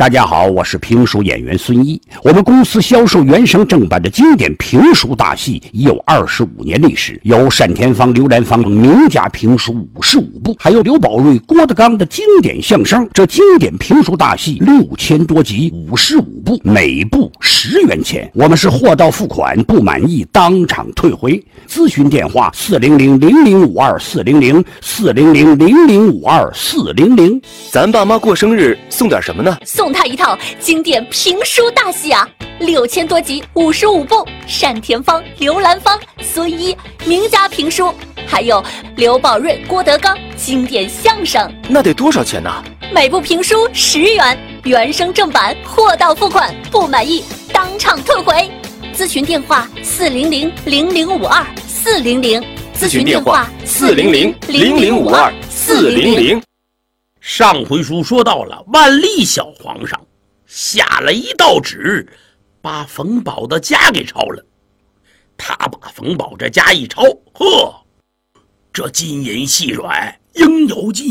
大家好，我是评书演员孙一。我们公司销售原声正版的经典评书大戏已有25年历史，有单田芳、刘兰芳名家评书55部，还有刘宝瑞、郭德纲的经典相声。这经典评书大戏6000多集，55部，每部10元钱。我们是货到付款，不满意当场退回。咨询电话400-0052-400，400-0052-400。 咱爸妈过生日送点什么呢？ 送他一套经典评书大戏啊，6000多集，55部，单田芳、刘兰芳、孙一名家评书，还有刘宝瑞、郭德纲经典相声。 那得多少钱呢？ 每部评书10元，原声正版，货到付款，不满意当场退回。咨询电话400-0052-400， 咨询电话400-0052-400。 上回书说到了万历小皇上下了一道旨，把冯保的家给抄了。他把冯保这家一抄，呵，这金银细软应有尽